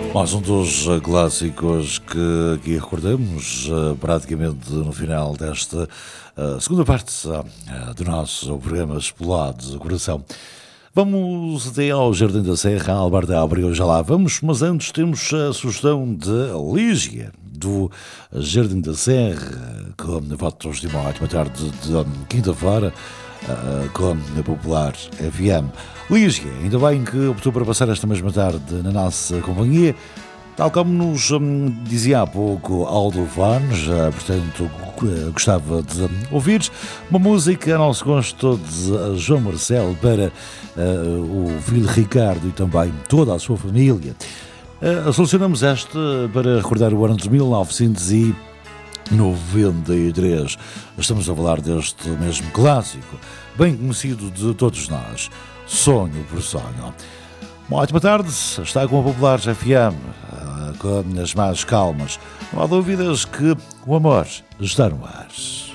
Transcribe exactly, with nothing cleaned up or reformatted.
Mais um dos uh, clássicos que aqui recordamos uh, praticamente no final desta uh, segunda parte uh, do nosso programa Explorados do Coração. Vamos até ao Jardim da Serra, Alberto Ábrego, já lá vamos, mas antes temos a sugestão de Lígia, do Jardim da Serra, com votos de uma ótima tarde de um, quinta-feira, uh, com a Popular F M. Lígia, ainda bem que optou para passar esta mesma tarde na nossa companhia, tal como nos um, dizia há pouco Aldo Fans, uh, portanto uh, gostava de um, ouvir uma música a nosso gosto de uh, João Marcelo para uh, o filho Ricardo e também toda a sua família. Uh, selecionamos esta para recordar o ano de mil novecentos e noventa e três. Estamos a falar deste mesmo clássico, bem conhecido de todos nós, Sonho por Sonho. Uma ótima tarde, está com a Popular F M, com as mais calmas. Não há dúvidas que o amor está no ar.